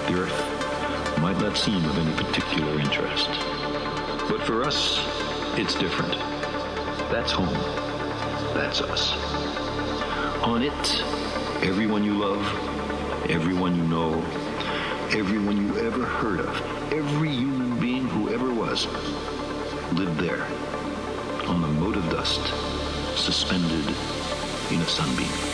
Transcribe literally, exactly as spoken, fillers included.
The Earth might not seem of any particular interest. But for us, it's different. That's home. That's us. On it, everyone you love, everyone you know, everyone you ever heard of, every human being who ever was, lived there, on the mote of dust, suspended in a sunbeam.